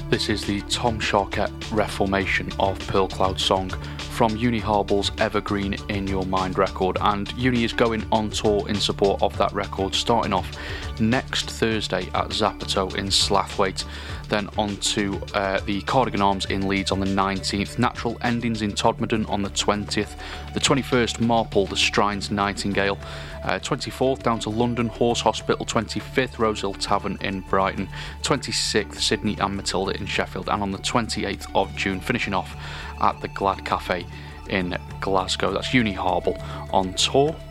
This is the Tom Sharkett reformation of Pearl Cloud Song from Uni Harble's Evergreen In Your Mind record, and Uni is going on tour in support of that record, starting off next Thursday at Zapato in Slathwaite, then on to the Cardigan Arms in Leeds on the 19th, Natural Endings in Todmorden on the 20th, the 21st Marple, the Strines Nightingale, 24th down to London Horse Hospital, 25th Rosehill Tavern in Brighton, 26th Sydney and Matilda in Sheffield, and on the 28th of June finishing off at the Glad Cafe in Glasgow. That's Uni Harble on tour.